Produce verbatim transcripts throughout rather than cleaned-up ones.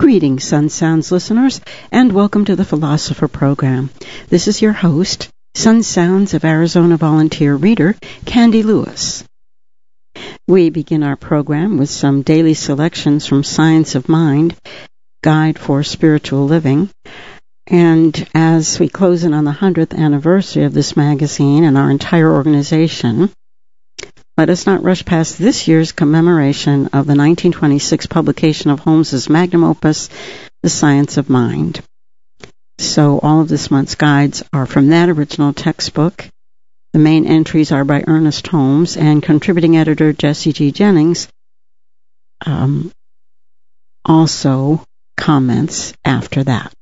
Greetings, Sun Sounds listeners, and welcome to the Philosopher Program. This is your host, Sun Sounds of Arizona volunteer reader, Candy Lewis. We begin our program with some daily selections from Science of Mind, Guide for Spiritual Living. And as we close in on the hundredth anniversary of this magazine and our entire organization, let us not rush past this year's commemoration of the nineteen twenty-six publication of Holmes's magnum opus, The Science of Mind. So all of this month's guides are from that original textbook. The main entries are by Ernest Holmes, and contributing editor Jesse G. Jennings um, also comments after that.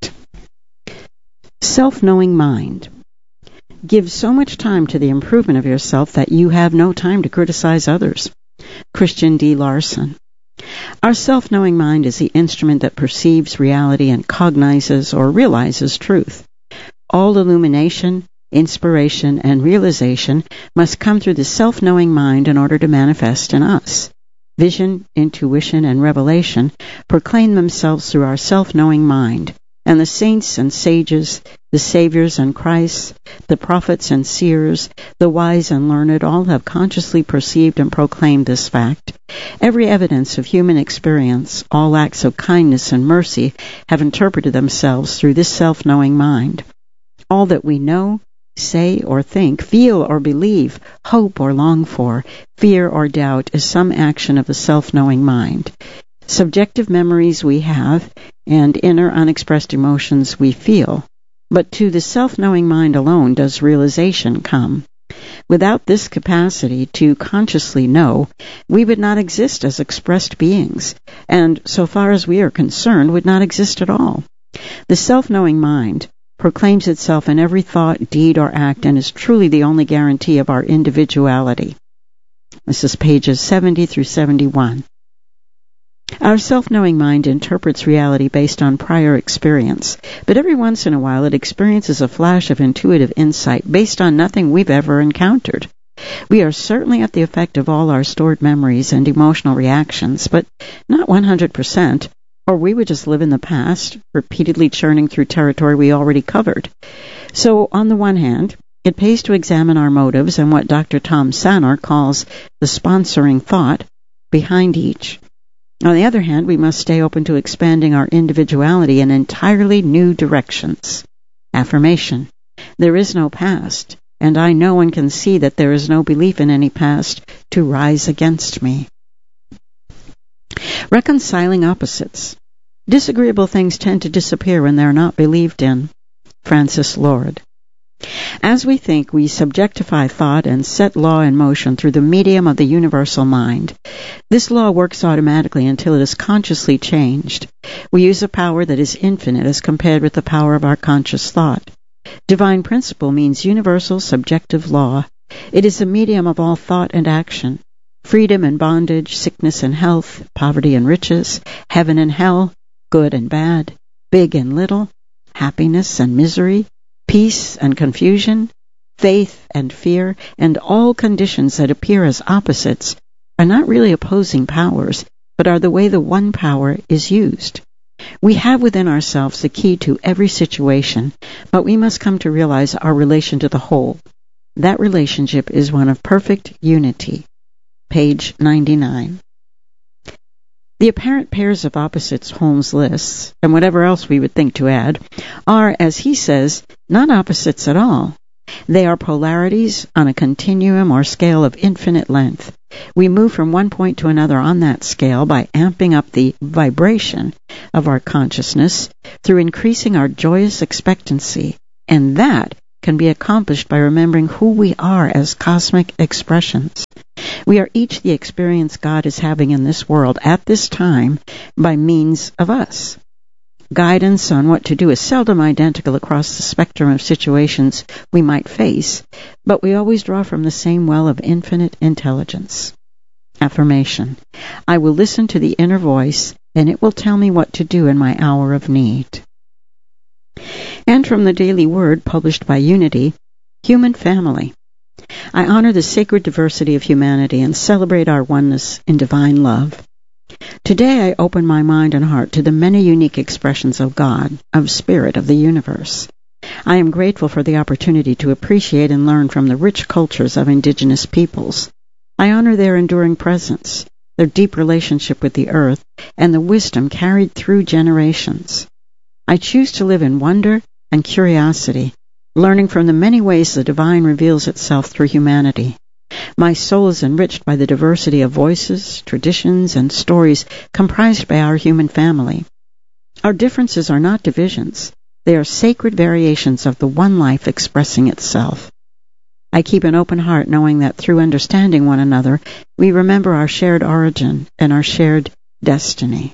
Self-knowing mind. Give so much time to the improvement of yourself that you have no time to criticize others. Christian D. Larson. Our self-knowing mind is the instrument that perceives reality and cognizes or realizes truth. All illumination, inspiration, and realization must come through the self-knowing mind in order to manifest in us. Vision, intuition, and revelation proclaim themselves through our self-knowing mind. And the saints and sages, the saviors and Christs, the prophets and seers, the wise and learned, all have consciously perceived and proclaimed this fact. Every evidence of human experience, all acts of kindness and mercy, have interpreted themselves through this self-knowing mind. All that we know, say or think, feel or believe, hope or long for, fear or doubt is some action of the self-knowing mind. Subjective memories we have, and inner unexpressed emotions we feel. But to the self-knowing mind alone does realization come. Without this capacity to consciously know, we would not exist as expressed beings, and so far as we are concerned, would not exist at all. The self-knowing mind proclaims itself in every thought, deed, or act, and is truly the only guarantee of our individuality. This is pages seventy through seventy-one. Our self-knowing mind interprets reality based on prior experience, but every once in a while it experiences a flash of intuitive insight based on nothing we've ever encountered. We are certainly at the effect of all our stored memories and emotional reactions, but not one hundred percent, or we would just live in the past, repeatedly churning through territory we already covered. So, on the one hand, it pays to examine our motives and what Doctor Tom Sanor calls the sponsoring thought behind each. On the other hand, we must stay open to expanding our individuality in entirely new directions. Affirmation. There is no past, and I know and can see that there is no belief in any past to rise against me. Reconciling opposites. Disagreeable things tend to disappear when they are not believed in. Francis Lord. As we think, we subjectify thought and set law in motion through the medium of the universal mind. This law works automatically until it is consciously changed. We use a power that is infinite as compared with the power of our conscious thought. Divine principle means universal subjective law. It is the medium of all thought and action. Freedom and bondage, sickness and health, poverty and riches, heaven and hell, good and bad, big and little, happiness and misery, peace and confusion, faith and fear, and all conditions that appear as opposites are not really opposing powers, but are the way the one power is used. We have within ourselves the key to every situation, but we must come to realize our relation to the whole. That relationship is one of perfect unity. Page ninety-nine. The apparent pairs of opposites Holmes lists, and whatever else we would think to add, are, as he says, not opposites at all. They are polarities on a continuum or scale of infinite length. We move from one point to another on that scale by amping up the vibration of our consciousness through increasing our joyous expectancy, and that can be accomplished by remembering who we are as cosmic expressions. We are each the experience God is having in this world at this time by means of us. Guidance on what to do is seldom identical across the spectrum of situations we might face, but we always draw from the same well of infinite intelligence. Affirmation. I will listen to the inner voice, and it will tell me what to do in my hour of need. And from the Daily Word, published by Unity, Human Family. I honor the sacred diversity of humanity and celebrate our oneness in divine love. Today I open my mind and heart to the many unique expressions of God, of Spirit, of the universe. I am grateful for the opportunity to appreciate and learn from the rich cultures of indigenous peoples. I honor their enduring presence, their deep relationship with the earth, and the wisdom carried through generations. I choose to live in wonder and curiosity, learning from the many ways the divine reveals itself through humanity. My soul is enriched by the diversity of voices, traditions, and stories comprised by our human family. Our differences are not divisions. They are sacred variations of the one life expressing itself. I keep an open heart knowing that through understanding one another, we remember our shared origin and our shared destiny.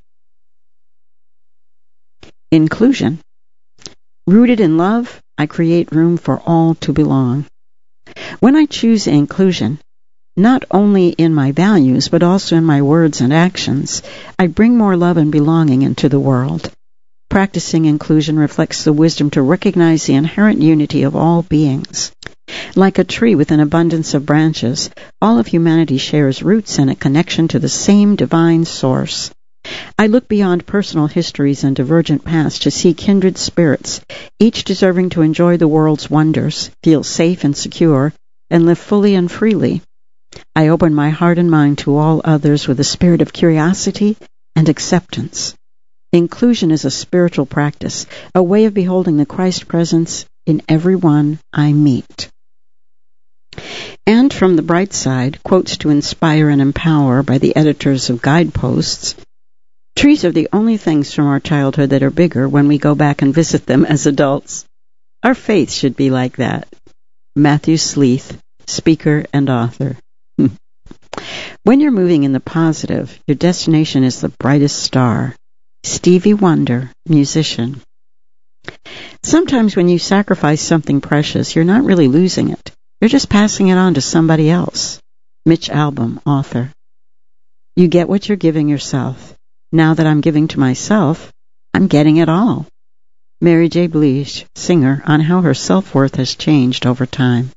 Inclusion. Rooted in love, I create room for all to belong. When I choose inclusion, not only in my values but also in my words and actions, I bring more love and belonging into the world. Practicing inclusion reflects the wisdom to recognize the inherent unity of all beings. Like a tree with an abundance of branches, all of humanity shares roots and a connection to the same divine source. I look beyond personal histories and divergent paths to see kindred spirits, each deserving to enjoy the world's wonders, feel safe and secure, and live fully and freely. I open my heart and mind to all others with a spirit of curiosity and acceptance. Inclusion is a spiritual practice, a way of beholding the Christ presence in everyone I meet. And from the bright side, quotes to inspire and empower by the editors of Guideposts. Trees are the only things from our childhood that are bigger when we go back and visit them as adults. Our faith should be like that. Matthew Sleeth, speaker and author. When you're moving in the positive, your destination is the brightest star. Stevie Wonder, musician. Sometimes when you sacrifice something precious, you're not really losing it. You're just passing it on to somebody else. Mitch Albom, author. You get what you're giving yourself. Now that I'm giving to myself, I'm getting it all. Mary J. Blige, singer, on how her self-worth has changed over time.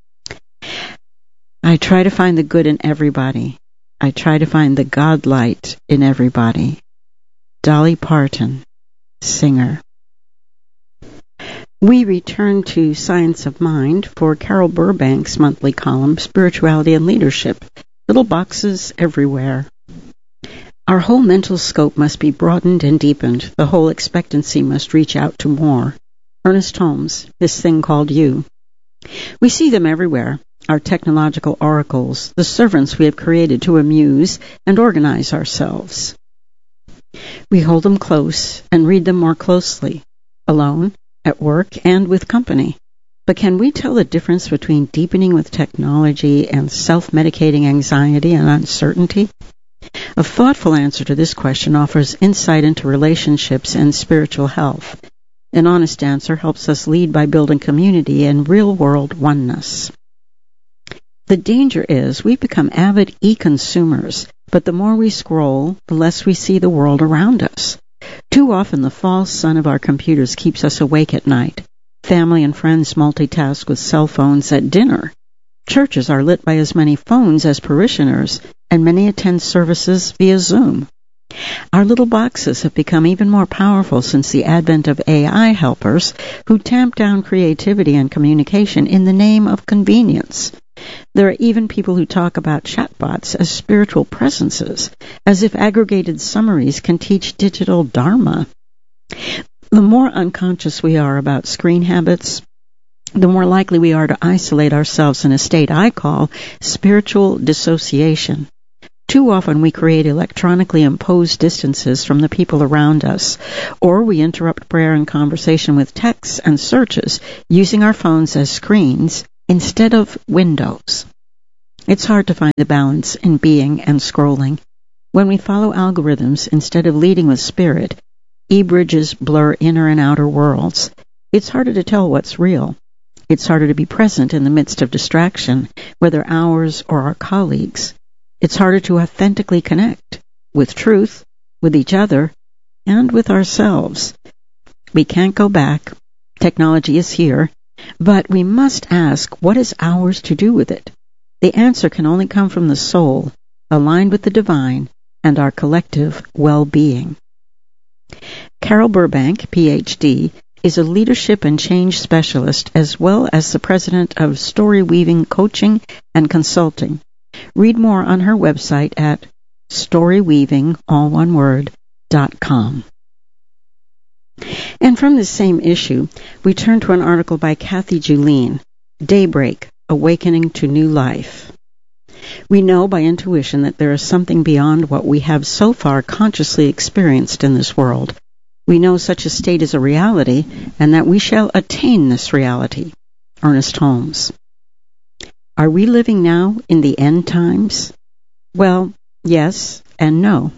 I try to find the good in everybody. I try to find the God light in everybody. Dolly Parton, singer. We return to Science of Mind for Carol Burbank's monthly column, Spirituality and Leadership. Little boxes everywhere. Our whole mental scope must be broadened and deepened. The whole expectancy must reach out to more. Ernest Holmes, This Thing Called You. We see them everywhere, our technological oracles, the servants we have created to amuse and organize ourselves. We hold them close and read them more closely, alone, at work, and with company. But can we tell the difference between deepening with technology and self-medicating anxiety and uncertainty? A thoughtful answer to this question offers insight into relationships and spiritual health. An honest answer helps us lead by building community and real-world oneness. The danger is we become avid e-consumers, but the more we scroll, the less we see the world around us. Too often the false sun of our computers keeps us awake at night. Family and friends multitask with cell phones at dinner. Churches are lit by as many phones as parishioners, and many attend services via Zoom. Our little boxes have become even more powerful since the advent of A I helpers who tamp down creativity and communication in the name of convenience. There are even people who talk about chatbots as spiritual presences, as if aggregated summaries can teach digital dharma. The more unconscious we are about screen habits, the more likely we are to isolate ourselves in a state I call spiritual dissociation. Too often we create electronically imposed distances from the people around us, or we interrupt prayer and conversation with texts and searches, using our phones as screens instead of windows. It's hard to find the balance in being and scrolling. When we follow algorithms instead of leading with spirit, e-bridges blur inner and outer worlds. It's harder to tell what's real. It's harder to be present in the midst of distraction, whether ours or our colleagues. It's harder to authentically connect with truth, with each other, and with ourselves. We can't go back. Technology is here. But we must ask, what is ours to do with it? The answer can only come from the soul, aligned with the divine, and our collective well-being. Carol Burbank, P H D, is a leadership and change specialist as well as the president of Story Weaving Coaching and Consulting. Read more on her website at storyweaving, all one word, dot com. And from this same issue, we turn to an article by Kathy Julien, Daybreak, Awakening to New Life. We know by intuition that there is something beyond what we have so far consciously experienced in this world. We know such a state is a reality, and that we shall attain this reality. Ernest Holmes. Are we living now in the end times? Well, yes and no.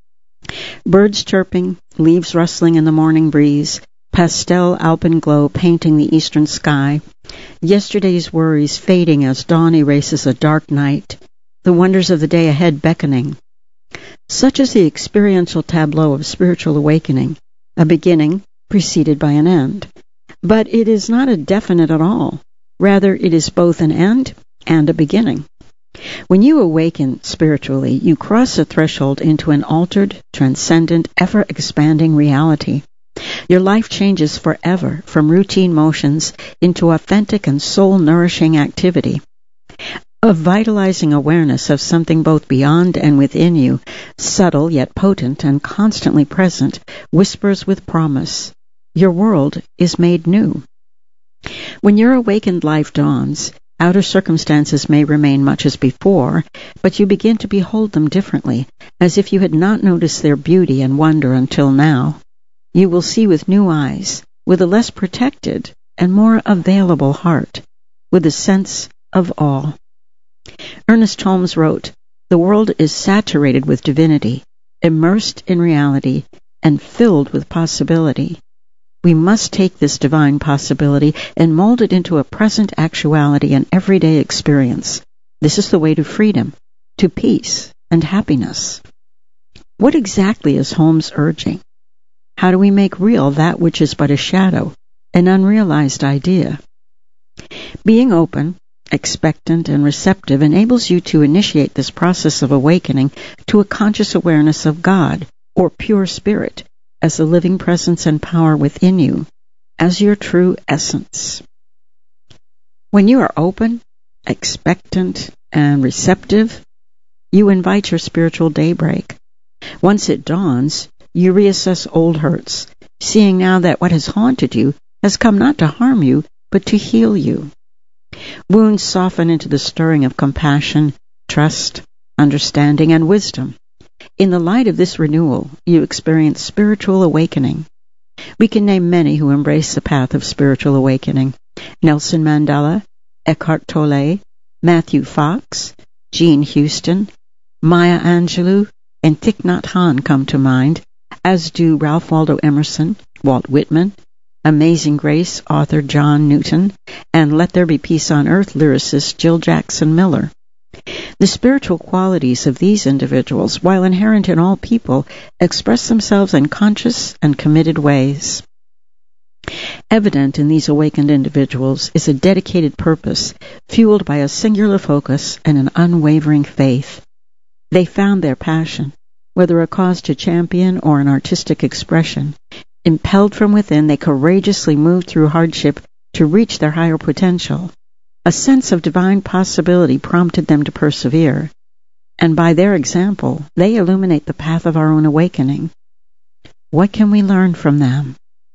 Birds chirping, leaves rustling in the morning breeze, pastel alpenglow painting the eastern sky, yesterday's worries fading as dawn erases a dark night, the wonders of the day ahead beckoning. Such is the experiential tableau of spiritual awakening, a beginning preceded by an end. But it is not a definite at all. Rather, it is both an end and a beginning. When you awaken spiritually, you cross a threshold into an altered, transcendent, ever-expanding reality. Your life changes forever from routine motions into authentic and soul-nourishing activity. A vitalizing awareness of something both beyond and within you, subtle yet potent and constantly present, whispers with promise. Your world is made new. When your awakened life dawns, outer circumstances may remain much as before, but you begin to behold them differently, as if you had not noticed their beauty and wonder until now. You will see with new eyes, with a less protected and more available heart, with a sense of awe. Ernest Holmes wrote, "The world is saturated with divinity, immersed in reality, and filled with possibility. We must take this divine possibility and mold it into a present actuality and everyday experience. This is the way to freedom, to peace and happiness." What exactly is Holmes urging? How do we make real that which is but a shadow, an unrealized idea? Being open, expectant, and receptive enables you to initiate this process of awakening to a conscious awareness of God, or pure spirit, as the living presence and power within you, as your true essence. When you are open, expectant, and receptive, you invite your spiritual daybreak. Once it dawns, you reassess old hurts, seeing now that what has haunted you has come not to harm you, but to heal you. Wounds soften into the stirring of compassion, trust, understanding, and wisdom. In the light of this renewal, you experience spiritual awakening. We can name many who embrace the path of spiritual awakening. Nelson Mandela, Eckhart Tolle, Matthew Fox, Jean Houston, Maya Angelou, and Thich Nhat Hanh come to mind, as do Ralph Waldo Emerson, Walt Whitman, Amazing Grace author John Newton, and Let There Be Peace on Earth lyricist Jill Jackson Miller. The spiritual qualities of these individuals, while inherent in all people, express themselves in conscious and committed ways. Evident in these awakened individuals is a dedicated purpose, fueled by a singular focus and an unwavering faith. They found their passion, whether a cause to champion or an artistic expression. Impelled from within, they courageously moved through hardship to reach their higher potential. A sense of divine possibility prompted them to persevere, and by their example, they illuminate the path of our own awakening. What can we learn from them?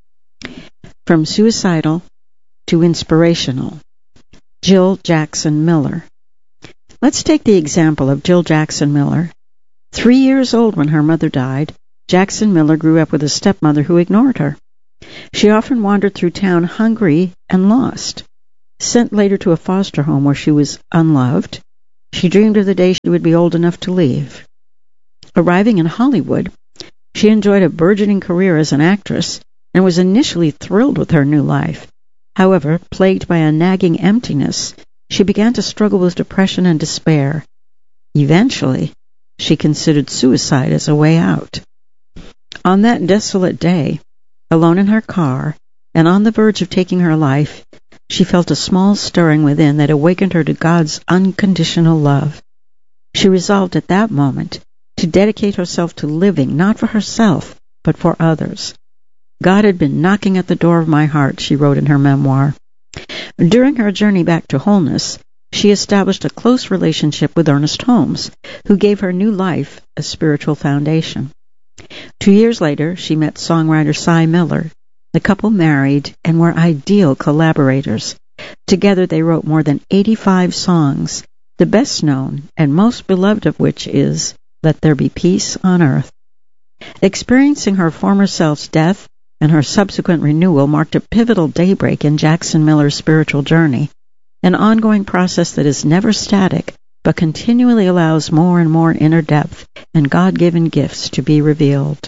From suicidal to inspirational. Jill Jackson Miller. Let's take the example of Jill Jackson Miller. Three years old when her mother died, Jackson Miller grew up with a stepmother who ignored her. She often wandered through town hungry and lost. Sent later to a foster home where she was unloved, she dreamed of the day she would be old enough to leave. Arriving in Hollywood, she enjoyed a burgeoning career as an actress and was initially thrilled with her new life. However, plagued by a nagging emptiness, she began to struggle with depression and despair. Eventually, she considered suicide as a way out. On that desolate day, alone in her car, and on the verge of taking her life, she felt a small stirring within that awakened her to God's unconditional love. She resolved at that moment to to dedicate herself to living, not for herself, but for others. God had been knocking at the door of my heart, she wrote in her memoir. During her journey back to wholeness, she established a close relationship with Ernest Holmes, who gave her new life a spiritual foundation. Two years later, she met songwriter Cy Miller. The couple married and were ideal collaborators. Together they wrote more than eighty-five songs, the best known and most beloved of which is Let There Be Peace on Earth. Experiencing her former self's death and her subsequent renewal marked a pivotal daybreak in Jackson Miller's spiritual journey, an ongoing process that is never static, but continually allows more and more inner depth and God-given gifts to be revealed.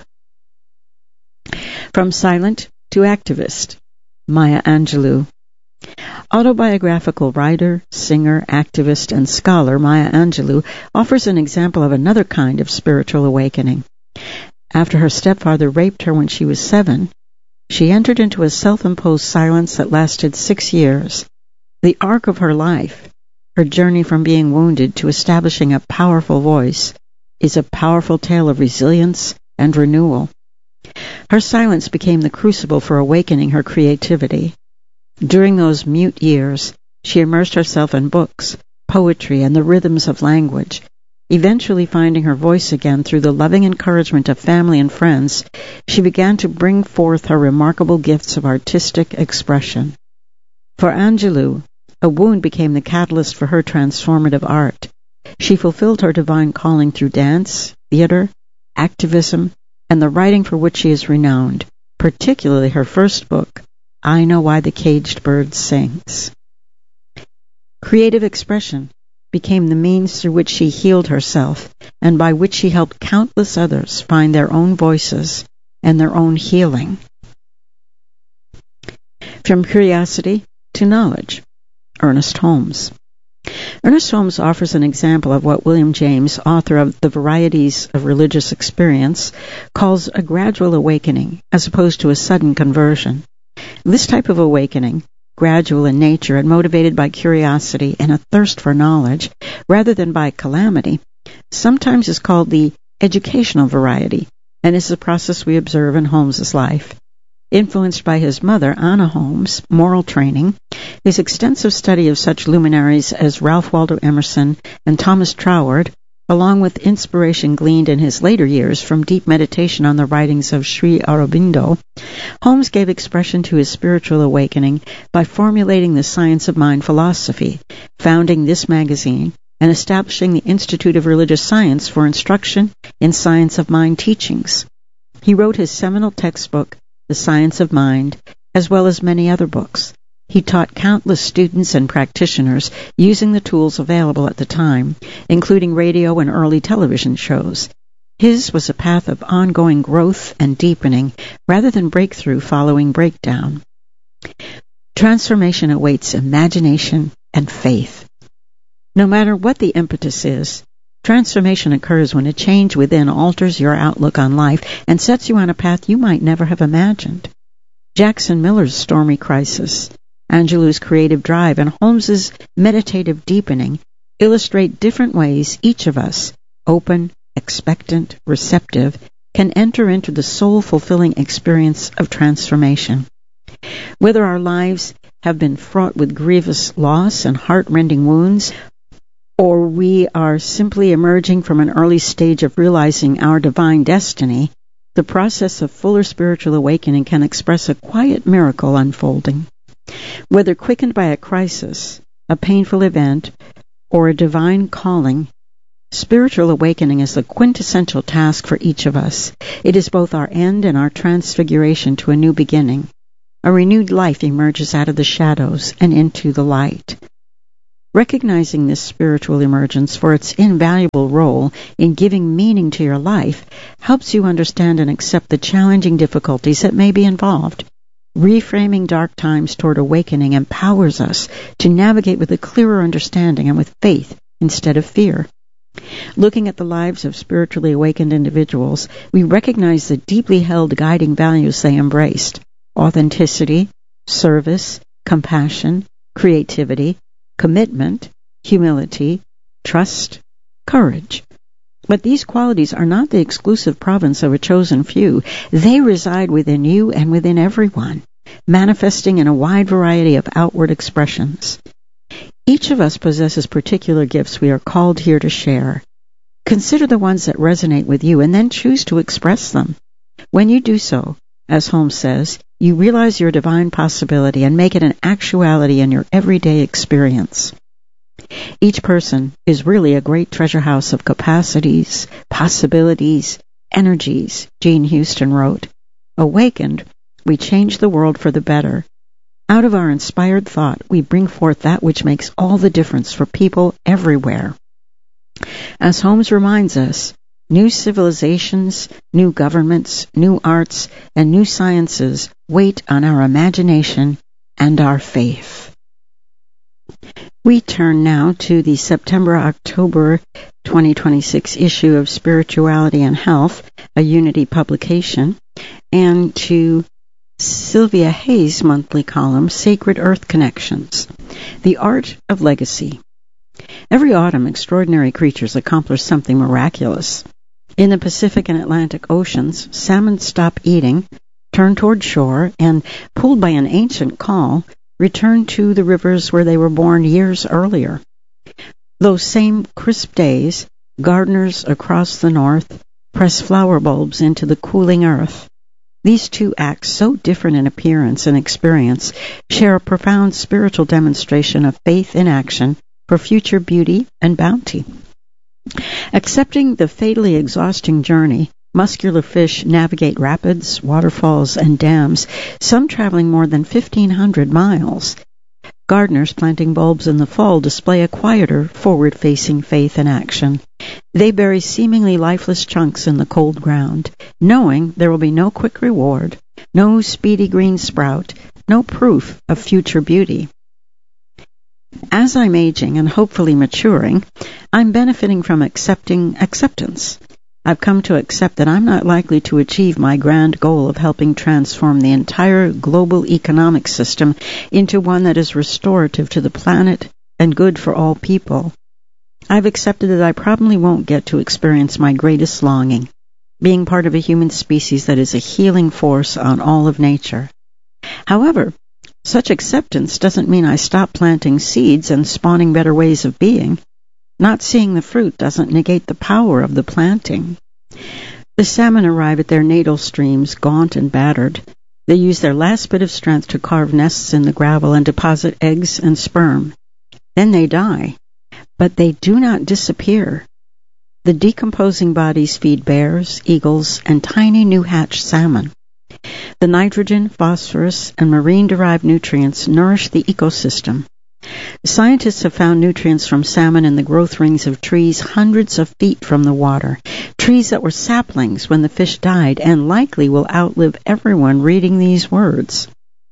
From silent to activist, Maya Angelou. Autobiographical writer, singer, activist, and scholar Maya Angelou offers an example of another kind of spiritual awakening. After her stepfather raped her when she was seven, she entered into a self-imposed silence that lasted six years. The arc of her life, her journey from being wounded to establishing a powerful voice, is a powerful tale of resilience and renewal. Her silence became the crucible for awakening her creativity. During those mute years, she immersed herself in books, poetry, and the rhythms of language. Eventually finding her voice again through the loving encouragement of family and friends, she began to bring forth her remarkable gifts of artistic expression. For Angelou, a wound became the catalyst for her transformative art. She fulfilled her divine calling through dance, theater, activism, and the writing for which she is renowned, particularly her first book, I Know Why the Caged Bird Sings. Creative expression became the means through which she healed herself and by which she helped countless others find their own voices and their own healing. From curiosity to knowledge, Ernest Holmes. Ernest Holmes offers an example of what William James, author of The Varieties of Religious Experience, calls a gradual awakening as opposed to a sudden conversion. This type of awakening, gradual in nature and motivated by curiosity and a thirst for knowledge, rather than by calamity, sometimes is called the educational variety, and is the process we observe in Holmes's life. Influenced by his mother, Anna Holmes' moral training, his extensive study of such luminaries as Ralph Waldo Emerson and Thomas Troward, along with inspiration gleaned in his later years from deep meditation on the writings of Sri Aurobindo, Holmes gave expression to his spiritual awakening by formulating the Science of Mind philosophy, founding this magazine, and establishing the Institute of Religious Science for instruction in Science of Mind teachings. He wrote his seminal textbook, The Science of Mind, as well as many other books. He taught countless students and practitioners using the tools available at the time, including radio and early television shows. His was a path of ongoing growth and deepening, rather than breakthrough following breakdown. Transformation awaits imagination and faith. No matter what the impetus is, transformation occurs when a change within alters your outlook on life and sets you on a path you might never have imagined. Jackson Miller's stormy crisis, Angelou's creative drive, and Holmes's meditative deepening illustrate different ways each of us, open, expectant, receptive, can enter into the soul-fulfilling experience of transformation. Whether our lives have been fraught with grievous loss and heart-rending wounds, or we are simply emerging from an early stage of realizing our divine destiny, the process of fuller spiritual awakening can express a quiet miracle unfolding. Whether quickened by a crisis, a painful event, or a divine calling, spiritual awakening is the quintessential task for each of us. It is both our end and our transfiguration to a new beginning. A renewed life emerges out of the shadows and into the light. Recognizing this spiritual emergence for its invaluable role in giving meaning to your life helps you understand and accept the challenging difficulties that may be involved. Reframing dark times toward awakening empowers us to navigate with a clearer understanding and with faith instead of fear. Looking at the lives of spiritually awakened individuals, we recognize the deeply held guiding values they embraced: authenticity, service, compassion, creativity, commitment, humility, trust, courage. But these qualities are not the exclusive province of a chosen few. They reside within you and within everyone, manifesting in a wide variety of outward expressions. Each of us possesses particular gifts we are called here to share. Consider the ones that resonate with you and then choose to express them. When you do so, as Holmes says, you realize your divine possibility and make it an actuality in your everyday experience. Each person is really a great treasure house of capacities, possibilities, energies, Jean Houston wrote. Awakened, we change the world for the better. Out of our inspired thought, we bring forth that which makes all the difference for people everywhere. As Holmes reminds us, new civilizations, new governments, new arts, and new sciences wait on our imagination and our faith. We turn now to the September-October twenty twenty-six issue of Spirituality and Health, a Unity publication, and to Sylvia Hayes' monthly column, Sacred Earth Connections, The Art of Legacy. Every autumn, extraordinary creatures accomplish something miraculous. In the Pacific and Atlantic Oceans, salmon stop eating, turn toward shore, and, pulled by an ancient call, return to the rivers where they were born years earlier. Those same crisp days, gardeners across the north press flower bulbs into the cooling earth. These two acts, so different in appearance and experience, share a profound spiritual demonstration of faith in action for future beauty and bounty. Accepting the fatally exhausting journey, muscular fish navigate rapids, waterfalls, and dams, some traveling more than fifteen hundred miles. Gardeners planting bulbs in the fall display a quieter, forward-facing faith in action. They bury seemingly lifeless chunks in the cold ground, knowing there will be no quick reward, no speedy green sprout, no proof of future beauty. As I'm aging and hopefully maturing, I'm benefiting from accepting acceptance. I've come to accept that I'm not likely to achieve my grand goal of helping transform the entire global economic system into one that is restorative to the planet and good for all people. I've accepted that I probably won't get to experience my greatest longing, being part of a human species that is a healing force on all of nature. However, such acceptance doesn't mean I stop planting seeds and spawning better ways of being. Not seeing the fruit doesn't negate the power of the planting. The salmon arrive at their natal streams gaunt and battered. They use their last bit of strength to carve nests in the gravel and deposit eggs and sperm. Then they die. But they do not disappear. The decomposing bodies feed bears, eagles, and tiny new-hatched salmon. The nitrogen, phosphorus, and marine-derived nutrients nourish the ecosystem. Scientists have found nutrients from salmon in the growth rings of trees hundreds of feet from the water, trees that were saplings when the fish died and likely will outlive everyone reading these words.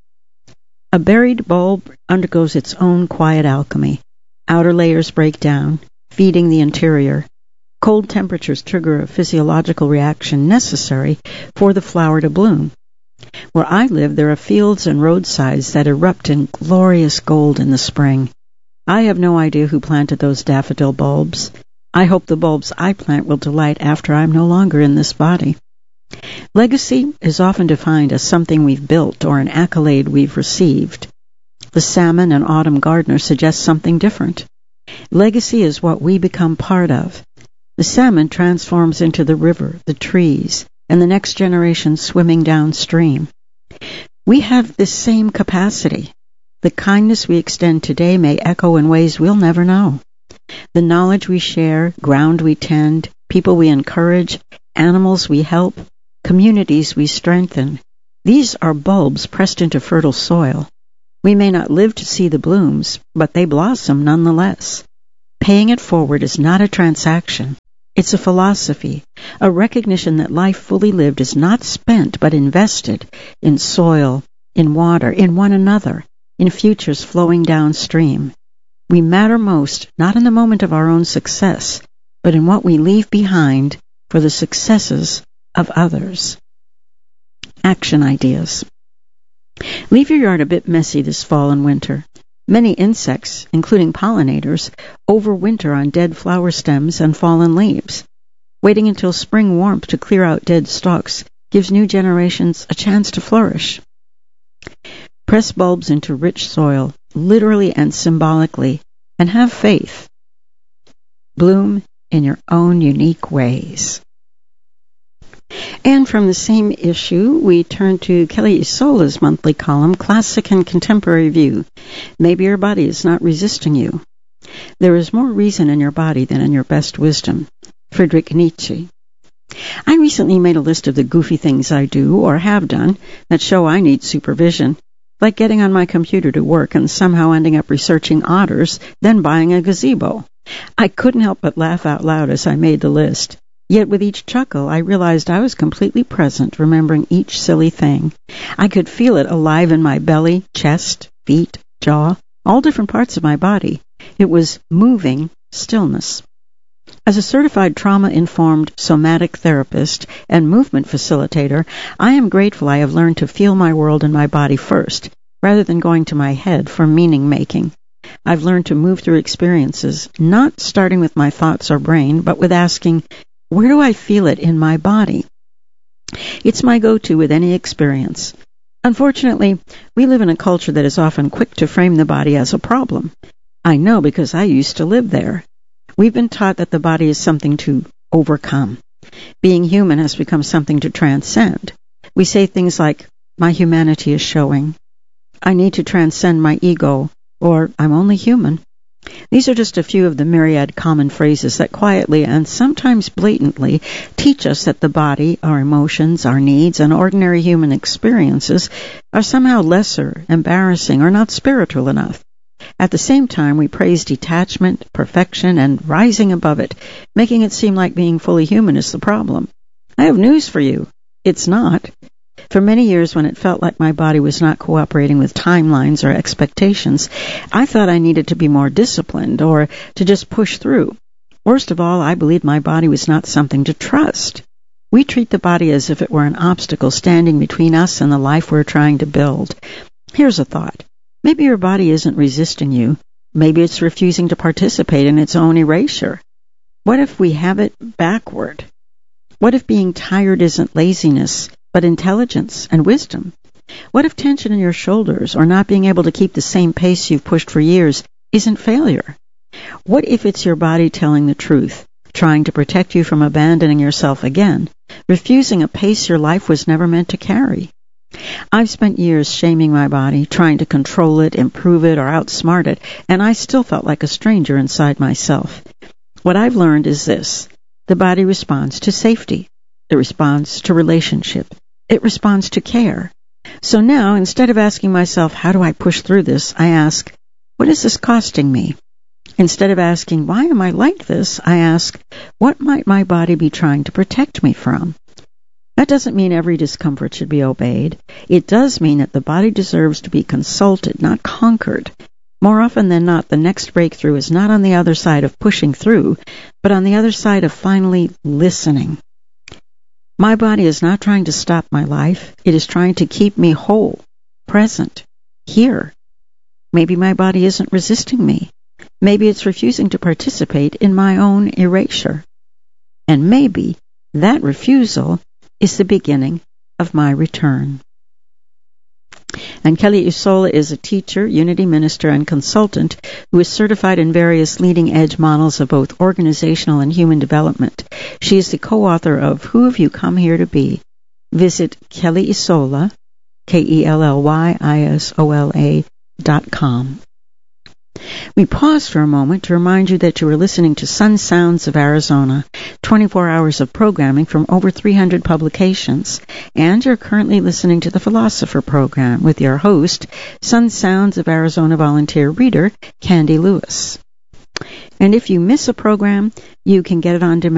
A buried bulb undergoes its own quiet alchemy. Outer layers break down, feeding the interior. Cold temperatures trigger a physiological reaction necessary for the flower to bloom. Where I live, there are fields and roadsides that erupt in glorious gold in the spring. I have no idea who planted those daffodil bulbs. I hope the bulbs I plant will delight after I'm no longer in this body. Legacy is often defined as something we've built or an accolade we've received. The salmon and autumn gardener suggest something different. Legacy is what we become part of. The salmon transforms into the river, the trees, and the next generation swimming downstream. We have this same capacity. The kindness we extend today may echo in ways we'll never know. The knowledge we share, ground we tend, people we encourage, animals we help, communities we strengthen. These are bulbs pressed into fertile soil. We may not live to see the blooms, but they blossom nonetheless. Paying it forward is not a transaction. It's a philosophy, a recognition that life fully lived is not spent but invested in soil, in water, in one another, in futures flowing downstream. We matter most not in the moment of our own success, but in what we leave behind for the successes of others. Action ideas. Leave your yard a bit messy this fall and winter. Many insects, including pollinators, overwinter on dead flower stems and fallen leaves. Waiting until spring warmth to clear out dead stalks gives new generations a chance to flourish. Press bulbs into rich soil, literally and symbolically, and have faith. Bloom in your own unique ways. And from the same issue, we turn to Kelly Isola's monthly column, Classic and Contemporary View. Maybe your body is not resisting you. There is more reason in your body than in your best wisdom. Friedrich Nietzsche. I recently made a list of the goofy things I do or have done that show I need supervision, like getting on my computer to work and somehow ending up researching otters, then buying a gazebo. I couldn't help but laugh out loud as I made the list. Yet with each chuckle, I realized I was completely present, remembering each silly thing. I could feel it alive in my belly, chest, feet, jaw, all different parts of my body. It was moving stillness. As a certified trauma-informed somatic therapist and movement facilitator, I am grateful I have learned to feel my world and my body first, rather than going to my head for meaning-making. I've learned to move through experiences, not starting with my thoughts or brain, but with asking, where do I feel it in my body? It's my go-to with any experience. Unfortunately, we live in a culture that is often quick to frame the body as a problem. I know because I used to live there. We've been taught that the body is something to overcome. Being human has become something to transcend. We say things like, my humanity is showing. I need to transcend my ego, or I'm only human. These are just a few of the myriad common phrases that quietly and sometimes blatantly teach us that the body, our emotions, our needs, and ordinary human experiences are somehow lesser, embarrassing, or not spiritual enough. At the same time, we praise detachment, perfection, and rising above it, making it seem like being fully human is the problem. I have news for you. It's not. For many years, when it felt like my body was not cooperating with timelines or expectations, I thought I needed to be more disciplined or to just push through. Worst of all, I believed my body was not something to trust. We treat the body as if it were an obstacle standing between us and the life we're trying to build. Here's a thought. Maybe your body isn't resisting you. Maybe it's refusing to participate in its own erasure. What if we have it backward? What if being tired isn't laziness, but intelligence and wisdom? What if tension in your shoulders or not being able to keep the same pace you've pushed for years isn't failure? What if it's your body telling the truth, trying to protect you from abandoning yourself again, refusing a pace your life was never meant to carry? I've spent years shaming my body, trying to control it, improve it, or outsmart it, and I still felt like a stranger inside myself. What I've learned is this. The body responds to safety. It responds to relationship. It responds to care. So now, instead of asking myself, how do I push through this, I ask, what is this costing me? Instead of asking, why am I like this, I ask, what might my body be trying to protect me from? That doesn't mean every discomfort should be obeyed. It does mean that the body deserves to be consulted, not conquered. More often than not, the next breakthrough is not on the other side of pushing through, but on the other side of finally listening. My body is not trying to stop my life. It is trying to keep me whole, present, here. Maybe my body isn't resisting me. Maybe it's refusing to participate in my own erasure. And maybe that refusal is the beginning of my return. And Kelly Isola is a teacher, unity minister, and consultant who is certified in various leading-edge models of both organizational and human development. She is the co-author of Who Have You Come Here to Be? Visit Kelly Isola, K E L L Y I S O L A dot com. We pause for a moment to remind you that you are listening to Sun Sounds of Arizona, twenty-four hours of programming from over three hundred publications, and you're currently listening to the Philosopher Program with your host, Sun Sounds of Arizona volunteer reader, Candy Lewis. And if you miss a program, you can get it on demand